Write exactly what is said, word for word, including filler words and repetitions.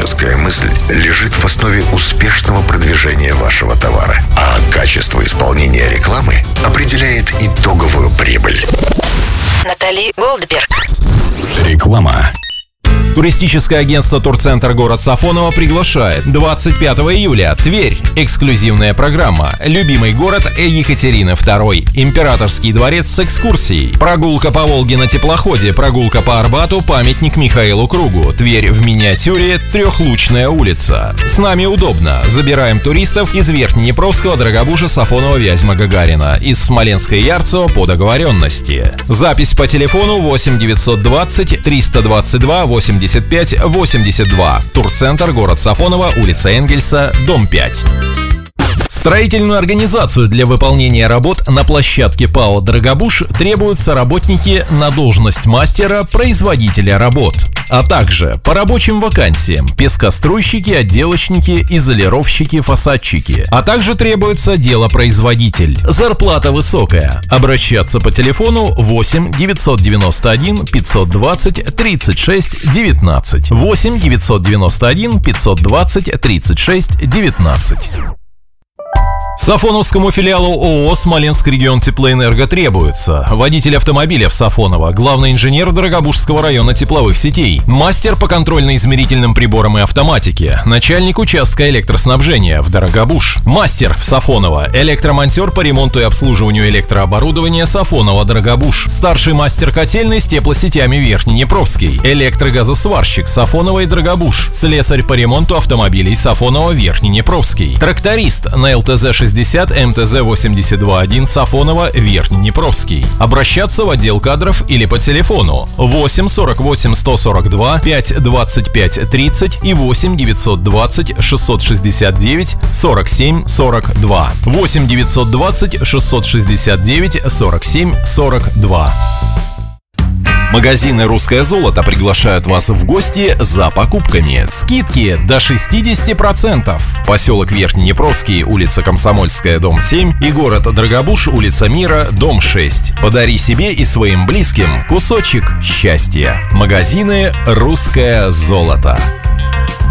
коммерческая мысль лежит в основе успешного продвижения вашего товара, а качество исполнения рекламы определяет итоговую прибыль. Натали Голдберг. Реклама. Туристическое агентство «Турцентр» город Сафоново приглашает. двадцать пятого июля. Тверь. Эксклюзивная программа. Любимый город Екатерины второй. Императорский дворец с экскурсией. Прогулка по Волге на теплоходе. Прогулка по Арбату. Памятник Михаилу Кругу. Тверь в миниатюре. Трехлучная улица. С нами удобно. Забираем туристов из Верхнеднепровского, Дорогобужа, Сафонова, Вязьма, Гагарина. Из Смоленска и Ярцево по договоренности. Запись по телефону восемь девятьсот двадцать триста двадцать два восемьдесят пять восемьдесят два. Турцентр, город Сафоново, улица Энгельса, дом пять. Строительную организацию для выполнения работ на площадке ПАО «Дорогобуж» требуются работники на должность мастера-производителя работ, а также по рабочим вакансиям пескоструйщики, отделочники, изолировщики, фасадчики, а также требуется делопроизводитель. Зарплата высокая. Обращаться по телефону восемь девятьсот девяносто один пятьсот двадцать тридцать шесть девятнадцать. восемь девятьсот девяносто один пятьсот двадцать тридцать шесть девятнадцать. Сафоновскому филиалу ООО «Смоленск регион Теплоэнерго» требуется водитель автомобиля в Сафоново, главный инженер Дорогобужского района тепловых сетей, мастер по контрольно-измерительным приборам и автоматике, начальник участка электроснабжения в Дорогобуж, мастер в Сафоново, электромонтер по ремонту и обслуживанию электрооборудования Сафоново Дорогобуж, старший мастер котельной с теплосетями Верхнеднепровский, электрогазосварщик Сафоново и Дорогобуж, слесарь по ремонту автомобилей Сафоново Верхнеднепровский, тракторист на ЛТЗ шестьдесят эм тэ зэ восемьдесят два один Сафоново Верхнеднепровский. Обращаться в отдел кадров или по телефону восемь сорок восемь сто сорок два пять двадцать пять тридцать и восемь девятьсот двадцать шестьсот шестьдесят девять сорок семь сорок два. восемь девятьсот двадцать шестьсот шестьдесят девять сорок семь сорок два. Магазины «Русское золото» приглашают вас в гости за покупками. Скидки до шестьдесят процентов. Поселок Верхнеднепровский, улица Комсомольская, дом семь и город Дорогобуж, улица Мира, дом шесть. Подари себе и своим близким кусочек счастья. Магазины «Русское золото».